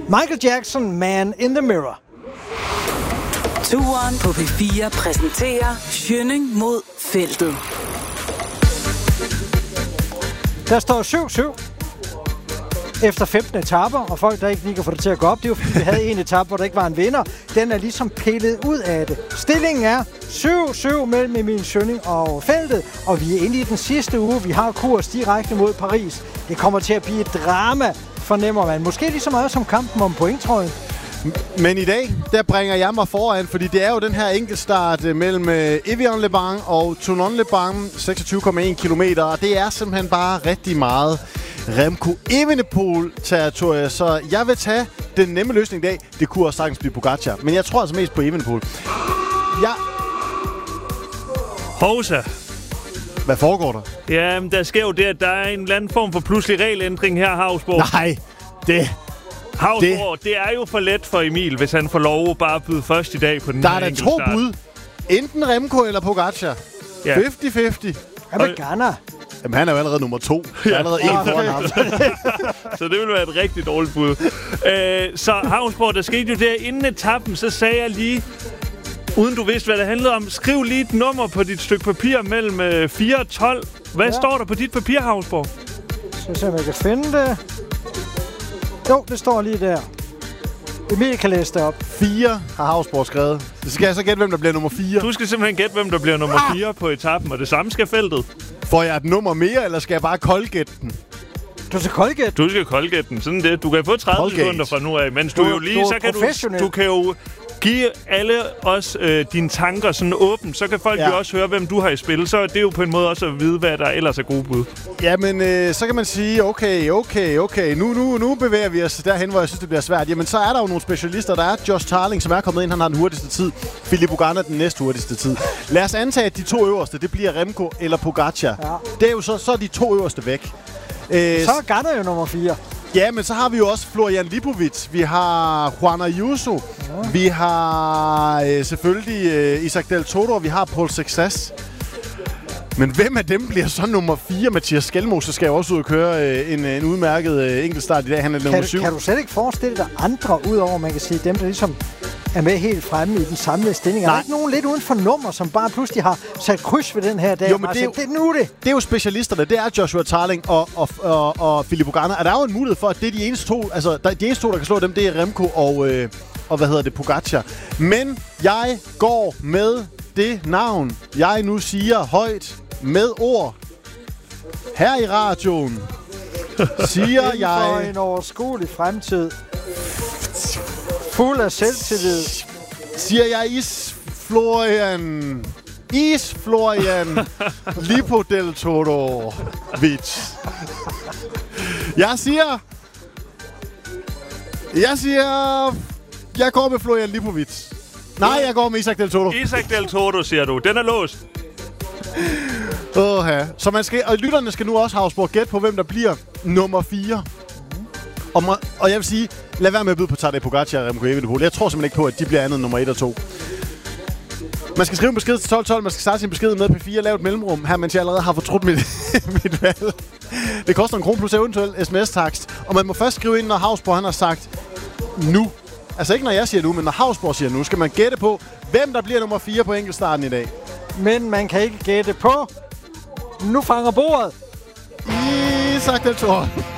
Michael Jackson, Man in the Mirror. Turen på P4 præsenterer Schønning mod feltet. Der står 7-7 efter 15 etaper, og folk, der ikke lige kan få det til at gå op, det er jo fordi, vi havde en etape, hvor der ikke var en vinder. Den er ligesom pillet ud af det. Stillingen er 7-7 mellem Emil Schønning og feltet, og vi er inde i den sidste uge. Vi har kurs direkte mod Paris. Det kommer til at blive et drama, fornemmer man. Måske lige så meget som kampen om pointtrøjen. Men i dag, der bringer jeg mig foran, fordi det er jo den her enkeltstart mellem Evian-les-Bains og Toulon-les-Bains, 26,1 kilometer, og det er simpelthen bare rigtig meget Remco Evenepoel-territorie, så jeg vil tage den nemme løsning i dag. Det kunne også sagtens blive Pogacar, men jeg tror altså mest på Evenepoel. Hovsa. Hvad foregår der? Ja, der sker jo det, at der er en eller anden form for pludselig regelændring her, Havsborg. Nej, Havsborg, det er jo for let for Emil, hvis han får lov at bare byde først i dag på den der her er der enkeltstart. to bud. Enten Remco eller Pogacar. Ja. 50-50. Hvad med Ghana? Jamen, han er jo allerede nummer 2. Der er allerede en foran ham. Så det vil være et rigtig dårligt bud. Så Havsborg, der skete jo der inden etappen, så sagde jeg lige, uden du vidste, hvad det handlede om, skriv lige et nummer på dit stykke papir mellem 4 og 12. Hvad står der på dit papir, Havsborg? Så se, om jeg kan finde det. Jo, det står lige der. Emil kan læse det op. 4 har Havsborg skrevet. Så skal jeg så gætte, hvem der bliver nummer 4. Du skal simpelthen gætte, hvem der bliver nummer 4 på etappen, og det samme skal feltet. Får jeg et nummer mere, eller skal jeg bare koldgætte den? Du skal koldgætte. Du skal koldgætte den. Sådan det. Du kan få 30 Colgate. sekunder fra nu af, mens du jo lige, så kan du kan jo give alle os dine tanker sådan åbent, så kan folk jo også høre, hvem du har i spil. Så det er jo på en måde også at vide, hvad der ellers er gode bud. Jamen, så kan man sige, okay. Nu bevæger vi os derhen, hvor jeg synes, det bliver svært. Jamen, så er der jo nogle specialister. Der er Josh Tarling, som er kommet ind. Han har den hurtigste tid. Filippo Ganna den næste hurtigste tid. Lad os antage, at de to øverste, det bliver Remco eller Pogacar. Ja. Det er jo så er de to øverste væk. Så er Ganna jo nummer 4. Ja, men så har vi jo også Florian Lipovic. Vi har Juan Ayuso. Ja. Vi har selvfølgelig Isaac Del Toro. Vi har Paul Sexas. Men hvem af dem bliver så nummer 4? Mathias Skelmose skal jo også ud og køre en udmærket enkeltstart i dag. Han er nummer 7. Kan du slet ikke forestille dig andre, udover man kan sige dem, der ligesom er med helt fremme i den samlede stilling? Er der ikke nogen lidt uden for nummer, som bare pludselig har sat kryds ved den her dag? Jo, men det er jo specialisterne. Det er Joshua Tarling og Filippo Ganna. Og der er jo en mulighed for, at det er de eneste to, altså de eneste to, der kan slå dem, det er Remco og Pogacar. Men jeg går med det navn, jeg nu siger højt med ord her i radioen, siger jeg... for en overskuelig fremtid. Fuld af selvtillid. Siger jeg Florian Lipo del Toro Vich. Jeg går med Florian Lipovic. Nej, jeg går med Isaac Del Toro. Isaac Del Toro, siger du. Den er låst. Så man skal, og lytterne skal nu også Havsborg gætte på, hvem der bliver nummer 4. Og jeg vil sige, lad være med at byde på Tadej Pogacar og Remco Evenepoel. Jeg tror simpelthen ikke på, at de bliver andet nummer 1 og 2. Man skal skrive en besked til 1212. Man skal starte sin besked med P4 og lave et mellemrum her, mens jeg allerede har fortrudt mit valg. Det koster 1 krone plus eventuelt sms-takst. Og man må først skrive ind, når Havsborg han har sagt nu. Altså ikke når jeg siger nu, men når Havsborg siger nu, skal man gætte på, hvem der bliver nummer 4 på enkeltstarten i dag. Men man kan ikke gætte på. Nu fanger bordet. Isaac Del Toro.